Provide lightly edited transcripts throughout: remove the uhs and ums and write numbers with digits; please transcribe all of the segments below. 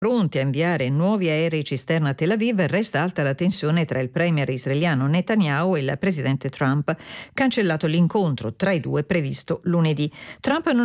pronti a inviare nuovi aerei cisterna a Tel Aviv, resta alta la tensione tra il premier israeliano Netanyahu e il presidente Trump. Cancellato l'incontro tra i due previsto lunedì. Trump non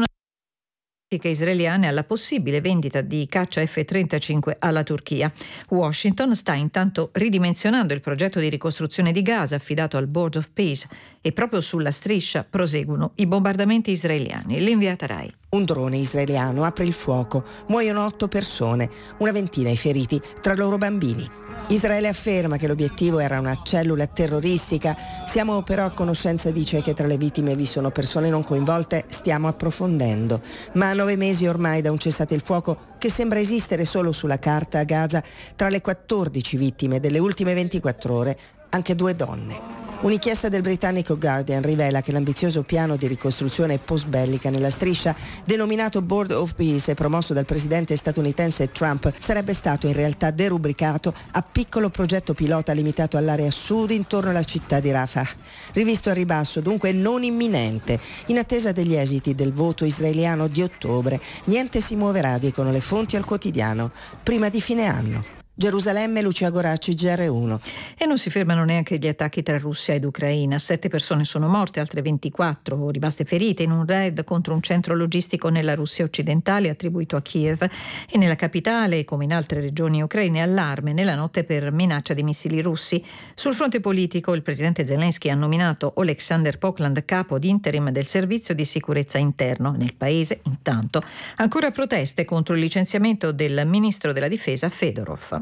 israeliane alla possibile vendita di caccia F-35 alla Turchia. Washington sta intanto ridimensionando il progetto di ricostruzione di Gaza affidato al Board of Peace e proprio sulla striscia proseguono i bombardamenti israeliani. L'inviata Rai. Un drone israeliano apre il fuoco, muoiono 8 persone, una ventina i feriti, tra loro bambini. Israele afferma che l'obiettivo era una cellula terroristica. Siamo però a conoscenza, dice, che tra le vittime vi sono persone non coinvolte. Stiamo approfondendo. Ma a 9 mesi ormai da un cessate il fuoco che sembra esistere solo sulla carta a Gaza, tra le 14 vittime delle ultime 24 ore, anche 2 donne. Un'inchiesta del britannico Guardian rivela che l'ambizioso piano di ricostruzione post-bellica nella striscia, denominato Board of Peace e promosso dal presidente statunitense Trump, sarebbe stato in realtà derubricato a piccolo progetto pilota limitato all'area sud intorno alla città di Rafah. Rivisto a ribasso, dunque non imminente. In attesa degli esiti del voto israeliano di ottobre, niente si muoverà, dicono le fonti al quotidiano, prima di fine anno. Gerusalemme, Lucia Goracci, GR1. E non si fermano neanche gli attacchi tra Russia ed Ucraina. 7 persone sono morte, altre 24 rimaste ferite in un raid contro un centro logistico nella Russia occidentale attribuito a Kiev, e nella capitale, come in altre regioni ucraine, allarme nella notte per minaccia di missili russi. Sul fronte politico, il presidente Zelensky ha nominato Oleksandr Pokland capo di interim del servizio di sicurezza interno. Nel paese, intanto, ancora proteste contro il licenziamento del ministro della difesa Fedorov.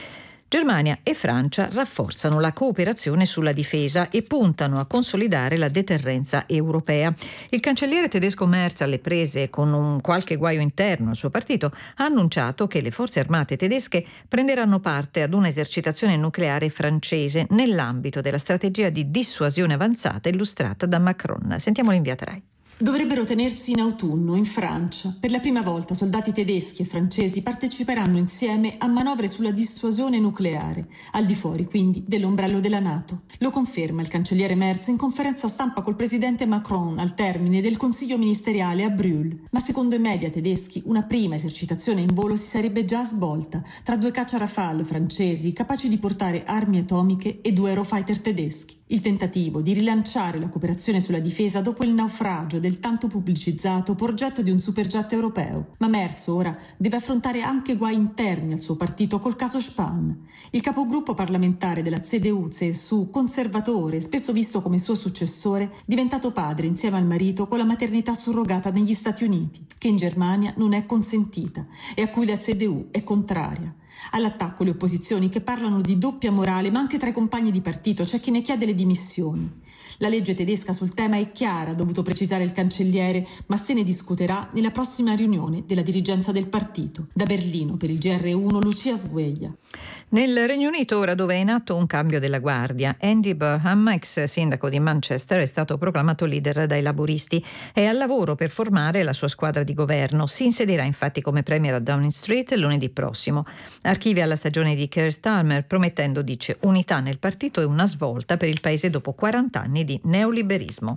Germania e Francia rafforzano la cooperazione sulla difesa e puntano a consolidare la deterrenza europea. Il cancelliere tedesco Merz, alle prese con un qualche guaio interno al suo partito, ha annunciato che le forze armate tedesche prenderanno parte ad un'esercitazione nucleare francese nell'ambito della strategia di dissuasione avanzata illustrata da Macron. Sentiamo l'inviata Rai. Dovrebbero tenersi in autunno, in Francia. Per la prima volta soldati tedeschi e francesi parteciperanno insieme a manovre sulla dissuasione nucleare, al di fuori quindi dell'ombrello della NATO. Lo conferma il cancelliere Merz in conferenza stampa col presidente Macron al termine del consiglio ministeriale a Brühl. Ma secondo i media tedeschi una prima esercitazione in volo si sarebbe già svolta tra 2 caccia Rafale francesi capaci di portare armi atomiche e 2 Eurofighter tedeschi. Il tentativo di rilanciare la cooperazione sulla difesa dopo il naufragio del tanto pubblicizzato progetto di un superjet europeo. Ma Merz ora deve affrontare anche guai interni al suo partito col caso Spahn. Il capogruppo parlamentare della CDU-CSU, conservatore, spesso visto come suo successore, diventato padre insieme al marito con la maternità surrogata negli Stati Uniti, che in Germania non è consentita e a cui la CDU è contraria. All'attacco le opposizioni che parlano di doppia morale, ma anche tra i compagni di partito c'è chi ne chiede le dimissioni. La legge tedesca sul tema è chiara, ha dovuto precisare il cancelliere, ma se ne discuterà nella prossima riunione della dirigenza del partito. Da Berlino per il GR1 Lucia Sgueglia. Nel Regno Unito, ora dove è in atto un cambio della guardia, Andy Burnham, ex sindaco di Manchester, è stato proclamato leader dai laburisti. È al lavoro per formare la sua squadra di governo. Si insedierà infatti come premier a Downing Street lunedì prossimo. Archivia la stagione di Keir Starmer, promettendo, dice, unità nel partito e una svolta per il paese dopo 40 anni di neoliberismo.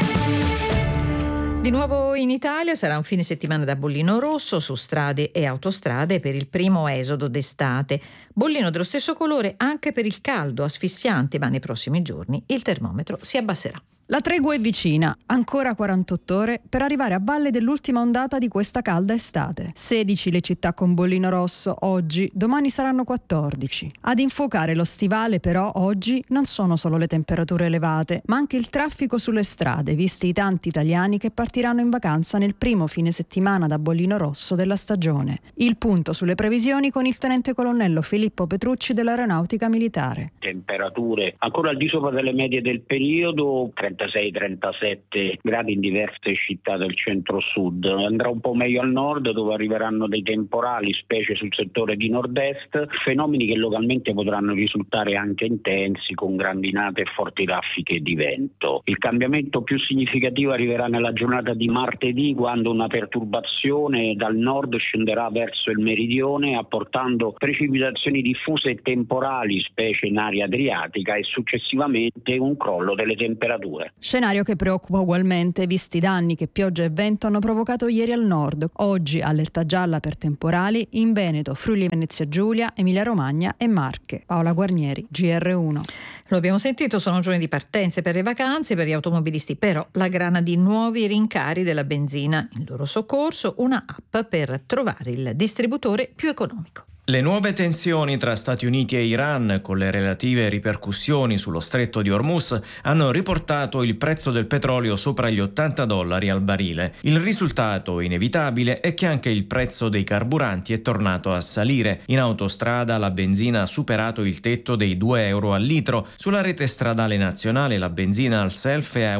Di nuovo in Italia sarà un fine settimana da bollino rosso su strade e autostrade per il primo esodo d'estate. Bollino dello stesso colore anche per il caldo asfissiante, ma nei prossimi giorni il termometro si abbasserà. La tregua è vicina, ancora 48 ore per arrivare a valle dell'ultima ondata di questa calda estate. 16 le città con bollino rosso oggi, domani saranno 14. Ad infuocare lo stivale però oggi non sono solo le temperature elevate, ma anche il traffico sulle strade, visti i tanti italiani che partiranno in vacanza nel primo fine settimana da bollino rosso della stagione. Il punto sulle previsioni con il tenente colonnello Filippo Petrucci dell'Aeronautica Militare. Temperature ancora al di sopra delle medie del periodo, 36-37 gradi in diverse città del centro-sud. Andrà un po' meglio al nord, dove arriveranno dei temporali, specie sul settore di nord-est, fenomeni che localmente potranno risultare anche intensi, con grandinate e forti raffiche di vento. Il cambiamento più significativo arriverà nella giornata di martedì, quando una perturbazione dal nord scenderà verso il meridione, apportando precipitazioni diffuse e temporali, specie in area adriatica, e successivamente un crollo delle temperature. ore. Scenario che preoccupa ugualmente, visti i danni che pioggia e vento hanno provocato ieri al nord. Oggi allerta gialla per temporali in Veneto, Friuli Venezia Giulia, Emilia Romagna e Marche. Paola Guarnieri, GR1. Lo abbiamo sentito, sono giorni di partenze per le vacanze, per gli automobilisti però la grana di nuovi rincari della benzina. In loro soccorso una app per trovare il distributore più economico. Le nuove tensioni tra Stati Uniti e Iran, con le relative ripercussioni sullo stretto di Hormuz, hanno riportato il prezzo del petrolio sopra gli $80 al barile. Il risultato inevitabile è che anche il prezzo dei carburanti è tornato a salire. In autostrada la benzina ha superato il tetto dei €2 al litro. Sulla rete stradale nazionale la benzina al self è a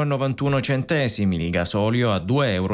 €1,91, il gasolio a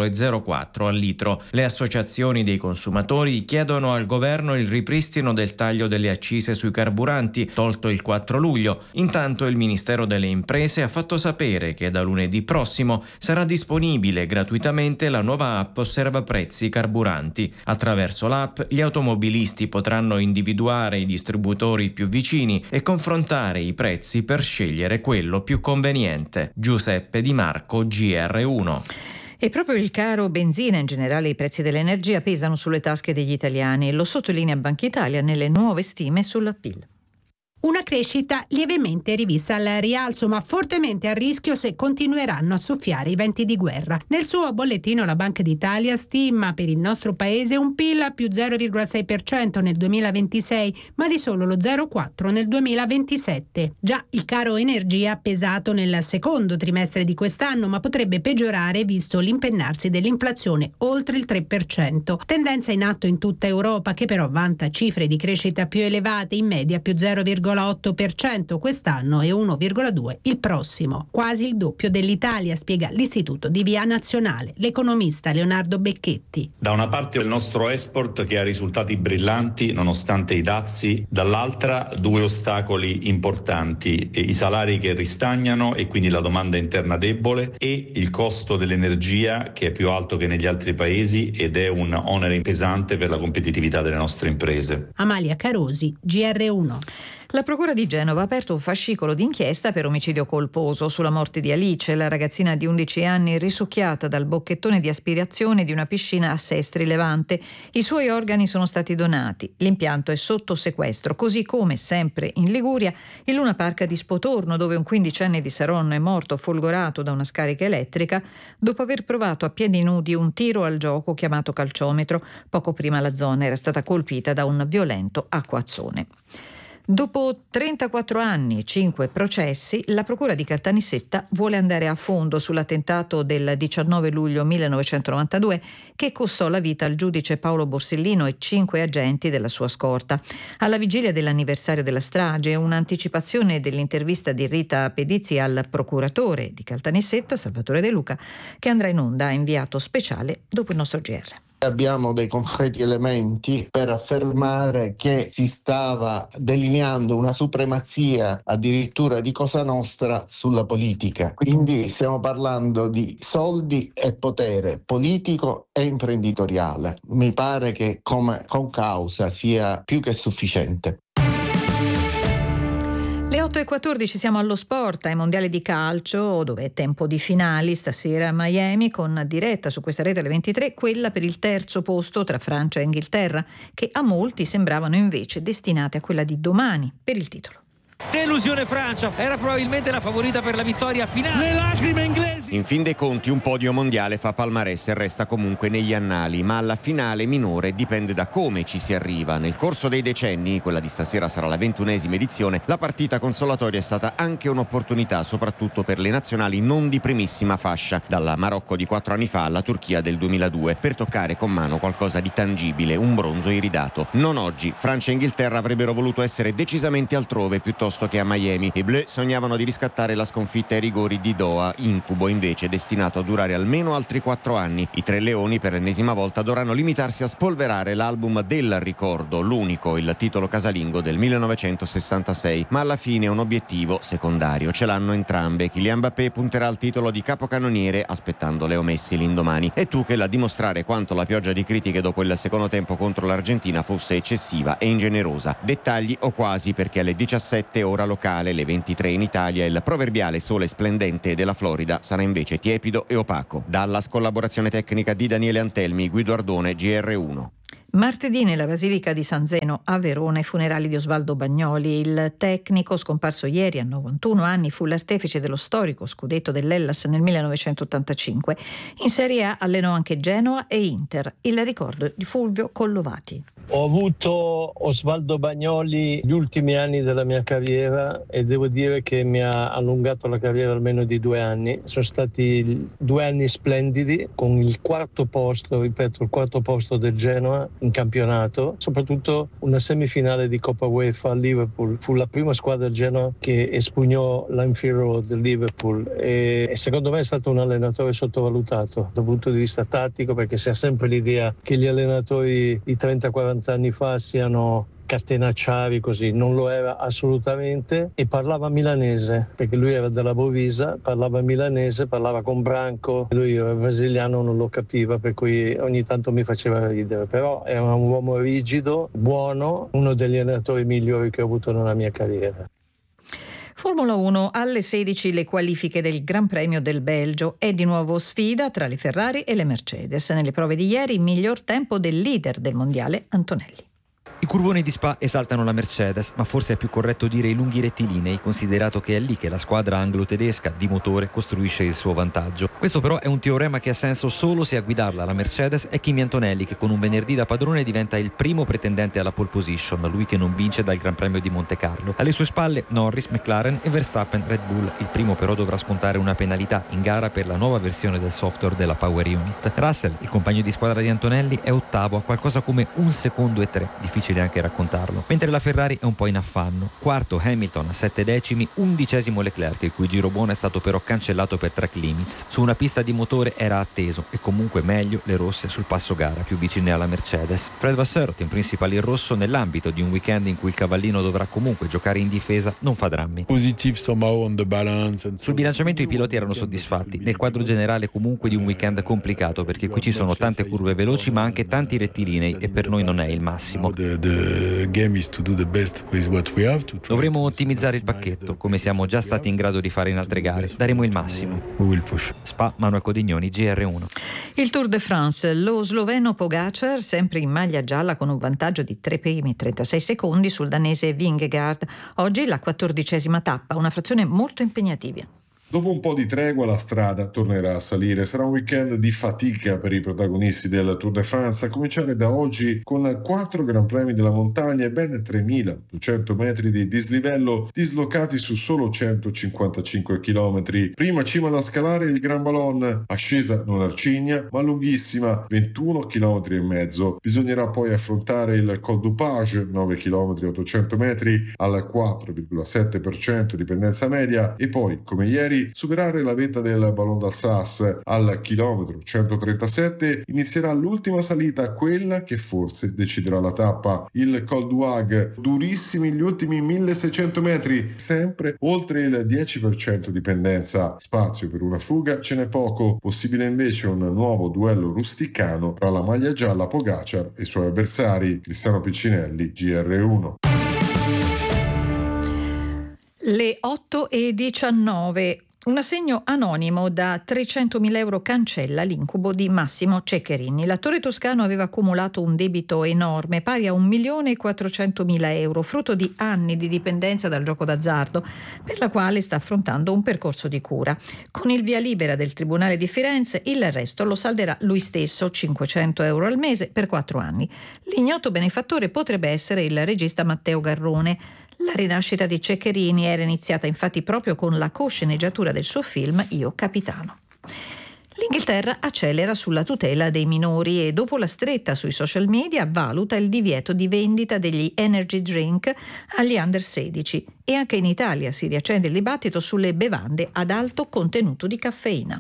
€2,04 al litro. Le associazioni dei consumatori chiedono al governo il ripristino del taglio delle accise sui carburanti, tolto il 4 luglio. Intanto il Ministero delle Imprese ha fatto sapere che da lunedì prossimo sarà disponibile gratuitamente la nuova app Osserva Prezzi Carburanti. Attraverso l'app gli automobilisti potranno individuare i distributori più vicini e confrontare i prezzi per scegliere quello più conveniente. Giuseppe Di Marco, GR1. E proprio il caro benzina, in generale i prezzi dell'energia, pesano sulle tasche degli italiani. Lo sottolinea Banca Italia nelle nuove stime sul PIL. Una crescita lievemente rivista al rialzo, ma fortemente a rischio se continueranno a soffiare i venti di guerra. Nel suo bollettino la Banca d'Italia stima per il nostro paese un PIL a più 0,6% nel 2026, ma di solo lo 0,4% nel 2027. Già il caro energia ha pesato nel secondo trimestre di quest'anno, ma potrebbe peggiorare visto l'impennarsi dell'inflazione oltre il 3%. Tendenza in atto in tutta Europa, che però vanta cifre di crescita più elevate, in media più 0,8% quest'anno e 1,2% il prossimo, quasi il doppio dell'Italia, spiega l'Istituto di Via Nazionale l'economista Leonardo Becchetti. Da una parte il nostro export che ha risultati brillanti nonostante i dazi, dall'altra due ostacoli importanti: i salari che ristagnano e quindi la domanda interna debole, e il costo dell'energia che è più alto che negli altri paesi ed è un onere pesante per la competitività delle nostre imprese. Amalia Carosi, GR1. La Procura di Genova ha aperto un fascicolo d'inchiesta per omicidio colposo sulla morte di Alice, la ragazzina di 11 anni risucchiata dal bocchettone di aspirazione di una piscina a Sestri Levante. I suoi organi sono stati donati. L'impianto è sotto sequestro, così come, sempre in Liguria, il Luna Park di Spotorno, dove un 15enne di Saronno è morto folgorato da una scarica elettrica dopo aver provato a piedi nudi un tiro al gioco chiamato calciometro. Poco prima la zona era stata colpita da un violento acquazzone. Dopo 34 anni e 5 processi, la Procura di Caltanissetta vuole andare a fondo sull'attentato del 19 luglio 1992 che costò la vita al giudice Paolo Borsellino e 5 agenti della sua scorta. Alla vigilia dell'anniversario della strage, un'anticipazione dell'intervista di Rita Pedizzi al procuratore di Caltanissetta, Salvatore De Luca, che andrà in onda a inviato speciale dopo il nostro GR. Abbiamo dei concreti elementi per affermare che si stava delineando una supremazia addirittura di Cosa Nostra sulla politica. Quindi stiamo parlando di soldi e potere politico e imprenditoriale. Mi pare che come concausa sia più che sufficiente. Le 8:14 siamo allo sport, ai mondiali di calcio, dove è tempo di finali stasera a Miami, con diretta su questa rete alle 23, quella per il terzo posto tra Francia e Inghilterra, che a molti sembravano invece destinate a quella di domani per il titolo. Delusione Francia, era probabilmente la favorita per la vittoria finale. Le lacrime inglesi. In fin dei conti un podio mondiale fa palmarès e resta comunque negli annali, ma alla finale minore dipende da come ci si arriva. Nel corso dei decenni, quella di stasera sarà la 21esima edizione, la partita consolatoria è stata anche un'opportunità soprattutto per le nazionali non di primissima fascia, dalla Marocco di 4 anni fa alla Turchia del 2002, per toccare con mano qualcosa di tangibile, un bronzo iridato. Non oggi. Francia e Inghilterra avrebbero voluto essere decisamente altrove piuttosto che a Miami. I Bleu sognavano di riscattare la sconfitta ai rigori di Doha, incubo invece destinato a durare almeno altri 4 anni. I Tre Leoni per l'ennesima volta dovranno limitarsi a spolverare l'album del ricordo, l'unico, il titolo casalingo del 1966, ma alla fine un obiettivo secondario ce l'hanno entrambe. Kylian Mbappé punterà al titolo di capocannoniere aspettando Leo Messi l'indomani, e Tuchel a dimostrare quanto la pioggia di critiche dopo il secondo tempo contro l'Argentina fosse eccessiva e ingenerosa. Dettagli o quasi, perché alle 17 ore ora locale, le 23 in Italia. Il proverbiale sole splendente della Florida sarà invece tiepido e opaco. Dallas, collaborazione tecnica di Daniele Antelmi, Guido Ardone, GR1. Martedì nella Basilica di San Zeno a Verona i funerali di Osvaldo Bagnoli. Il tecnico, scomparso ieri a 91 anni, fu l'artefice dello storico scudetto dell'Hellas nel 1985. In Serie A allenò anche Genoa e Inter. Il ricordo di Fulvio Collovati. Ho avuto Osvaldo Bagnoli gli ultimi anni della mia carriera e devo dire che mi ha allungato la carriera almeno di 2 anni. Sono stati 2 anni splendidi, con il quarto posto del Genoa in campionato, soprattutto una semifinale di Coppa UEFA a Liverpool. Fu la prima squadra del Genoa che espugnò l'Anfield Road del Liverpool e secondo me è stato un allenatore sottovalutato dal punto di vista tattico, perché si ha sempre l'idea che gli allenatori di 30-40 anni fa siano catenacciari così. Non lo era assolutamente, e parlava milanese perché lui era della Bovisa, parlava milanese, parlava con Branco, lui era brasiliano, non lo capiva, per cui ogni tanto mi faceva ridere, però era un uomo rigido, buono, uno degli allenatori migliori che ho avuto nella mia carriera. Formula 1, alle 16 le qualifiche del Gran Premio del Belgio. È di nuovo sfida tra le Ferrari e le Mercedes. Nelle prove di ieri, miglior tempo del leader del mondiale, Antonelli. I curvoni di Spa esaltano la Mercedes, ma forse è più corretto dire i lunghi rettilinei, considerato che è lì che la squadra anglo-tedesca di motore costruisce il suo vantaggio. Questo però è un teorema che ha senso solo se a guidarla la Mercedes è Kimi Antonelli, che con un venerdì da padrone diventa il primo pretendente alla pole position, lui che non vince dal Gran Premio di Monte Carlo. Alle sue spalle Norris, McLaren e Verstappen, Red Bull. Il primo però dovrà scontare una penalità in gara per la nuova versione del software della Power Unit. Russell, il compagno di squadra di Antonelli, è ottavo a qualcosa come 1 secondo e 3, difficile anche raccontarlo, mentre la Ferrari è un po' in affanno. Quarto Hamilton a 7 decimi, 11° Leclerc, il cui giro buono è stato però cancellato per track limits. Su una pista di motore era atteso, e comunque meglio le rosse sul passo gara, più vicine alla Mercedes. Fred Vasseur, team principale in rosso, nell'ambito di un weekend in cui il cavallino dovrà comunque giocare in difesa, non fa drammi. Sul bilanciamento i piloti erano soddisfatti, nel quadro generale comunque di un weekend complicato, perché qui ci sono tante curve veloci ma anche tanti rettilinei, e per noi non è il massimo. Dovremo ottimizzare il pacchetto, come siamo già stati in grado di fare in altre gare. Daremo il massimo. Spa, Manuel Codignoni, GR1. Il Tour de France, lo sloveno Pogačar, sempre in maglia gialla con un vantaggio di 3 primi 36 secondi sul danese Vingegaard. Oggi la 14ª tappa, una frazione molto impegnativa. Dopo un po' di tregua la strada tornerà a salire. Sarà un weekend di fatica per i protagonisti del Tour de France, a cominciare da oggi con 4 Gran Premi della montagna e ben 3.200 metri di dislivello dislocati su solo 155 km. Prima cima da scalare il Grand Ballon, ascesa non arcigna ma lunghissima, 21 km e mezzo. Bisognerà poi affrontare il Col du Page, 9 km 800 metri al 4,7% di pendenza media, e poi, come ieri, superare la vetta del Ballon d'Alsace. Al chilometro 137 inizierà l'ultima salita, quella che forse deciderà la tappa, il Col du Hag. Durissimi gli ultimi 1600 metri, sempre oltre il 10% di pendenza. Spazio per una fuga ce n'è poco, possibile invece un nuovo duello rusticano tra la maglia gialla Pogačar e i suoi avversari. Cristiano Piccinelli, GR1. Le 8:19. Un assegno anonimo da 300.000 euro cancella l'incubo di Massimo Ceccherini. L'attore toscano aveva accumulato un debito enorme, pari a 1.400.000 euro, frutto di anni di dipendenza dal gioco d'azzardo, per la quale sta affrontando un percorso di cura. Con il via libera del Tribunale di Firenze, il resto lo salderà lui stesso, 500 euro al mese per 4 anni. L'ignoto benefattore potrebbe essere il regista Matteo Garrone. La rinascita di Ceccherini era iniziata infatti proprio con la cosceneggiatura del suo film Io Capitano. L'Inghilterra accelera sulla tutela dei minori e dopo la stretta sui social media valuta il divieto di vendita degli energy drink agli under 16, e anche in Italia si riaccende il dibattito sulle bevande ad alto contenuto di caffeina.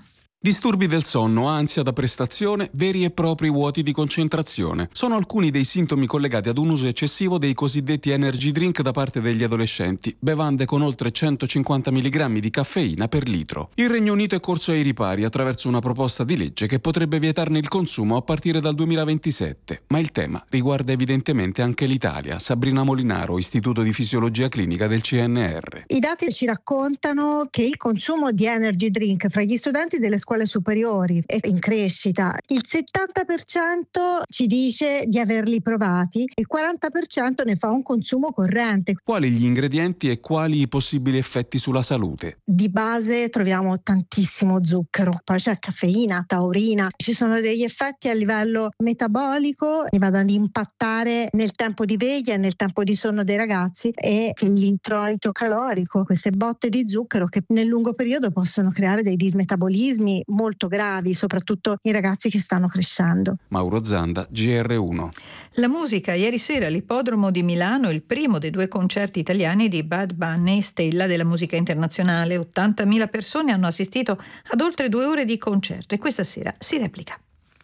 Disturbi del sonno, ansia da prestazione, veri e propri vuoti di concentrazione. Sono alcuni dei sintomi collegati ad un uso eccessivo dei cosiddetti energy drink da parte degli adolescenti, bevande con oltre 150 mg di caffeina per litro. Il Regno Unito è corso ai ripari attraverso una proposta di legge che potrebbe vietarne il consumo a partire dal 2027, ma il tema riguarda evidentemente anche l'Italia. Sabrina Molinaro, Istituto di Fisiologia Clinica del CNR. I dati ci raccontano che il consumo di energy drink fra gli studenti delle scuole superiori è in crescita. Il 70% ci dice di averli provati, il 40% ne fa un consumo corrente. Quali gli ingredienti e quali i possibili effetti sulla salute? Di base troviamo tantissimo zucchero, poi c'è caffeina, taurina, ci sono degli effetti a livello metabolico che vanno ad impattare nel tempo di veglia e nel tempo di sonno dei ragazzi, e l'introito calorico, queste botte di zucchero che nel lungo periodo possono creare dei dismetabolismi molto gravi, soprattutto i ragazzi che stanno crescendo. Mauro Zanda, GR1. La musica. Ieri sera all'Ippodromo di Milano il primo dei 2 concerti italiani di Bad Bunny, stella della musica internazionale. 80.000 persone hanno assistito ad oltre 2 ore di concerto e questa sera si replica.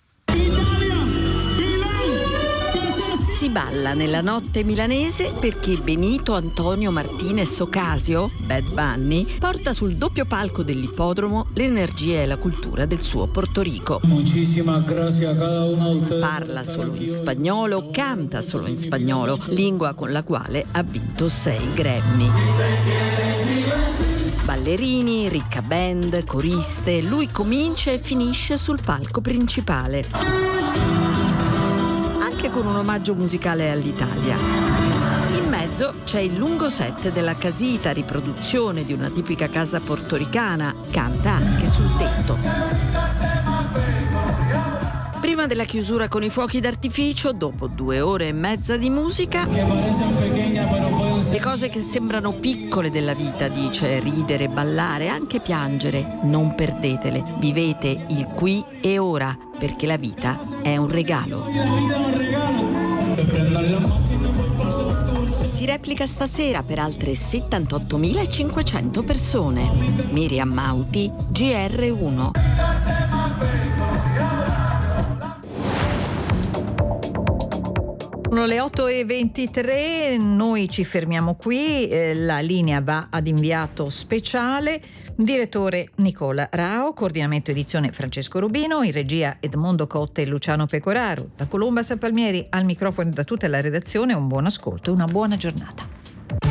Si balla nella notte milanese perché Benito Antonio Martinez Ocasio, Bad Bunny, porta sul doppio palco dell'Ippodromo l'energia e la cultura del suo Porto Rico. Parla solo in spagnolo, canta solo in spagnolo, lingua con la quale ha vinto 6 Grammy. Ballerini, ricca band, coriste, lui comincia e finisce sul palco principale. Anche con un omaggio musicale all'Italia. In mezzo c'è il lungo set della casita, riproduzione di una tipica casa portoricana, canta anche sul tetto. Prima della chiusura con i fuochi d'artificio, dopo 2 ore e mezza di musica, le cose che sembrano piccole della vita, dice, ridere, ballare, anche piangere, non perdetele, vivete il qui e ora, perché la vita è un regalo. Si replica stasera per altre 78.500 persone. Miriam Mauti, GR1. Sono le 8:23, noi ci fermiamo qui, la linea va ad inviato speciale, direttore Nicola Rao, coordinamento edizione Francesco Rubino, in regia Edmondo Cotte e Luciano Pecoraro, da Colomba San Palmieri al microfono da tutta la redazione, un buon ascolto e una buona giornata.